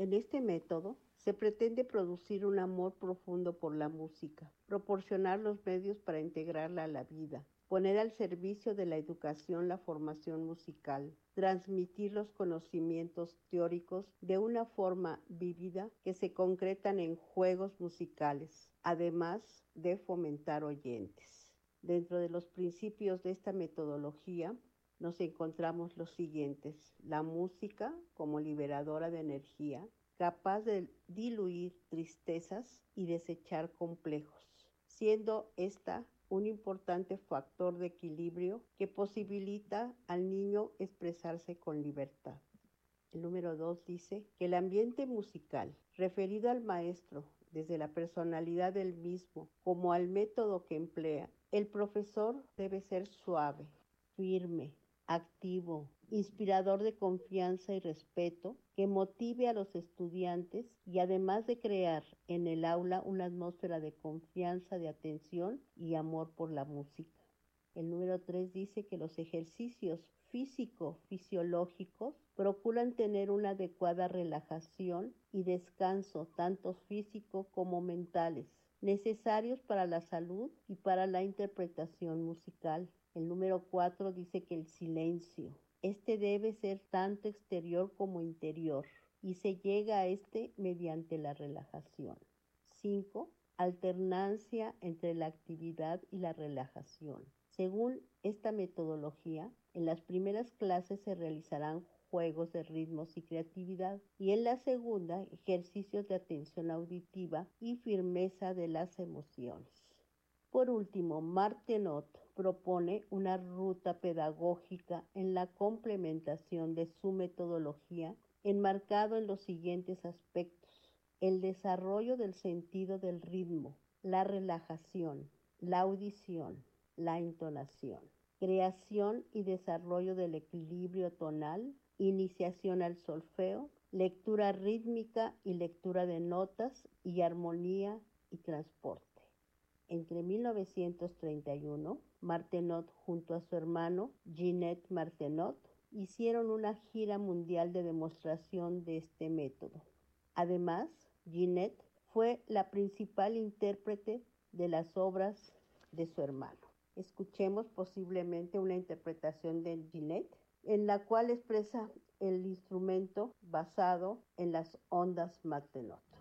En este método se pretende producir un amor profundo por la música, proporcionar los medios para integrarla a la vida, poner al servicio de la educación la formación musical, transmitir los conocimientos teóricos de una forma vívida que se concretan en juegos musicales, además de fomentar oyentes. Dentro de los principios de esta metodología nos encontramos los siguientes: la música como liberadora de energía, capaz de diluir tristezas y desechar complejos, siendo esta un importante factor de equilibrio que posibilita al niño expresarse con libertad. El número 2 dice que el ambiente musical, referido al maestro desde la personalidad del mismo como al método que emplea, el profesor debe ser suave, firme, activo, inspirador de confianza y respeto, que motive a los estudiantes y además de crear en el aula una atmósfera de confianza, de atención y amor por la música. El número 3 dice que los ejercicios físico-fisiológicos procuran tener una adecuada relajación y descanso, tanto físico como mentales, necesarios para la salud y para la interpretación musical. El número 4 dice que el silencio, debe ser tanto exterior como interior, y se llega a mediante la relajación. 5. Alternancia entre la actividad y la relajación. Según esta metodología, en las primeras clases se realizarán juegos de ritmos y creatividad, y en la segunda ejercicios de atención auditiva y firmeza de las emociones. Por último, Martenot propone una ruta pedagógica en la complementación de su metodología, enmarcado en los siguientes aspectos: el desarrollo del sentido del ritmo, la relajación, la audición, la entonación, creación y desarrollo del equilibrio tonal, iniciación al solfeo, lectura rítmica y lectura de notas, y armonía y transporte. Entre 1931, Martenot junto a su hermano Ginette Martenot hicieron una gira mundial de demostración de este método. Además, Ginette fue la principal intérprete de las obras de su hermano. Escuchemos posiblemente una interpretación de Ginette, en la cual expresa el instrumento basado en las ondas Martenot.